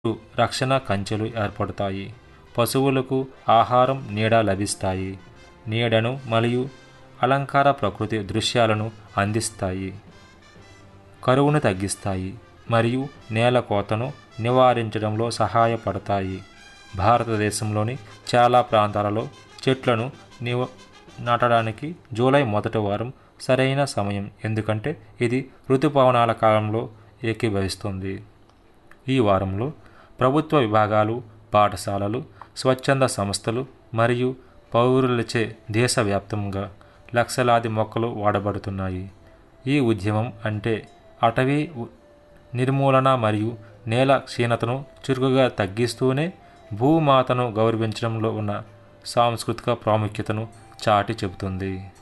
రక్షణ కంచెలు ఏర్పడతాయి. పశువులకు ఆహారం, నీడ లభిస్తాయి. నీడను మరియు అలంకార ప్రకృతి దృశ్యాలను అందిస్తాయి. కరువును తగ్గిస్తాయి మరియు నేల కోతను నివారించడంలో సహాయపడతాయి. భారతదేశంలోని చాలా ప్రాంతాలలో చెట్లను నాటడానికి జూలై మొదటి వారం సరైన సమయం, ఎందుకంటే ఇది ఋతుపవనాల కాలంలో ఏకీభవిస్తుంది. ఈ వారంలో ప్రభుత్వ విభాగాలు, పాఠశాలలు, స్వచ్ఛంద సంస్థలు మరియు పౌరులచే దేశవ్యాప్తంగా లక్షలాది మొక్కలు వాడబడుతున్నాయి. ఈ ఉద్యమం అంటే అటవీ నిర్మూలన మరియు నేల క్షీణతను చురుకుగా తగ్గిస్తూనే భూమాతను గౌరవించడంలో ఉన్న సాంస్కృతిక ప్రాముఖ్యతను చాటి చెబుతుంది.